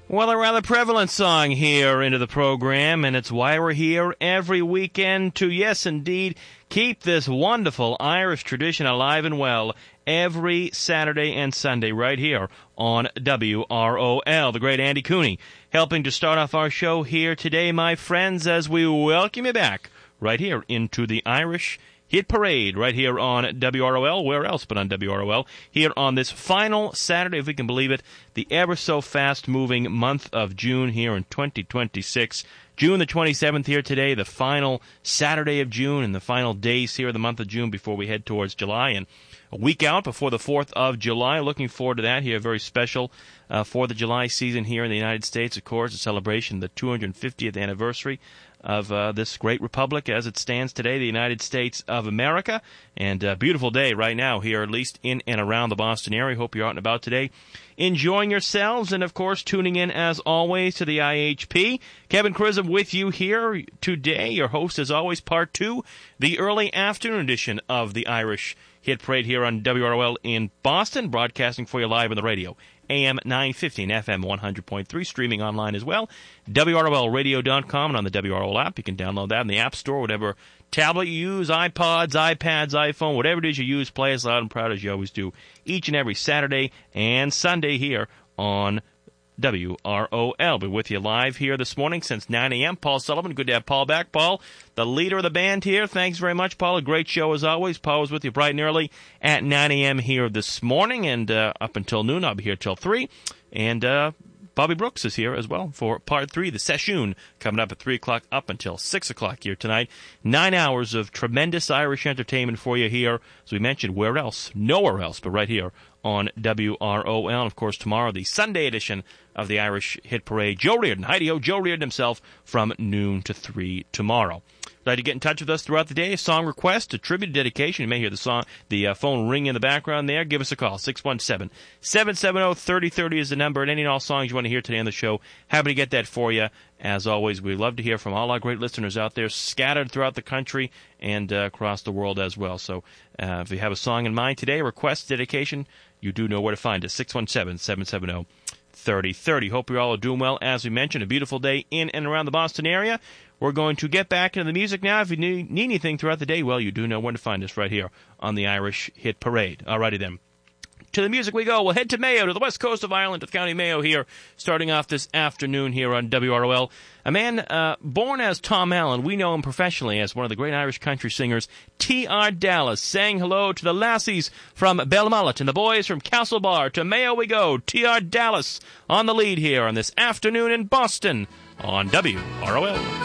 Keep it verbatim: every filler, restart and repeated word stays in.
Well, a rather prevalent song here into the program, and it's why we're here every weekend to, yes, indeed, keep this wonderful Irish tradition alive and well every Saturday and Sunday right here on W R O L. The great Andy Cooney helping to start off our show here today, my friends, as we welcome you back right here into the Irish Hit Parade right here on W R O L. Where else but on W R O L? Here on this final Saturday, if we can believe it, the ever-so-fast-moving month of June here in twenty twenty-six. June the twenty-seventh here today, the final Saturday of June and the final days here of the month of June before we head towards July. And a week out before the fourth of July. Looking forward to that here. Very special uh, for the July season here in the United States, of course, a celebration of the two hundred fiftieth anniversary of uh, this great republic as it stands today, the United States of America. And a beautiful day right now here, at least in and around the Boston area. Hope you're out and about today, enjoying yourselves, and, of course, tuning in, as always, to the I H P. Kevin Chisholm with you here today. Your host, as always, part two, the early afternoon edition of the Irish Hit Parade here on W R O L in Boston, broadcasting for you live on the radio. A M nine fifty and F M one hundred point three, streaming online as well. W R O L radio dot com and on the W R O L app. You can download that in the App Store, whatever tablet you use, iPods, iPads, iPhone, whatever it is you use. Play us loud and proud as you always do each and every Saturday and Sunday here on W R O L. We're with you live here this morning since nine a.m. Paul Sullivan, good to have Paul back. Paul, the leader of the band here. Thanks very much, Paul. A great show as always. Paul was with you bright and early at nine a.m. here this morning, and uh, up until noon. I'll be here till three. And uh, Bobby Brooks is here as well for part three, the session, coming up at three o'clock up until six o'clock here tonight. Nine hours of tremendous Irish entertainment for you here. As we mentioned, where else? Nowhere else but right here on W R O L. And, of course, tomorrow, the Sunday edition of the Irish Hit Parade. Joe Reardon, Heidi-O, Joe Reardon himself from noon to three tomorrow. Glad to get in touch with us throughout the day. A song request, a tribute, dedication. You may hear the song, the uh, phone ring in the background there. Give us a call. six one seven, seven seven zero, three zero three zero is the number. And any and all songs you want to hear today on the show, happy to get that for you. As always, we love to hear from all our great listeners out there scattered throughout the country and uh, across the world as well. So uh, if you have a song in mind today, request, dedication, you do know where to find us. six one seven, seven seven zero, three zero three zero. Hope you all are doing well. As we mentioned, a beautiful day in and around the Boston area. We're going to get back into the music now. If you need anything throughout the day, well, you do know where to find us right here on the Irish Hit Parade. Alrighty then. To the music we go. We'll head to Mayo, to the west coast of Ireland, to County Mayo here, starting off this afternoon here on W R O L. A man uh, born as Tom Allen, we know him professionally as one of the great Irish country singers, T R Dallas, saying hello to the lassies from Belmullet and the boys from Castlebar. To Mayo we go. T R Dallas on the lead here on this afternoon in Boston on W R O L.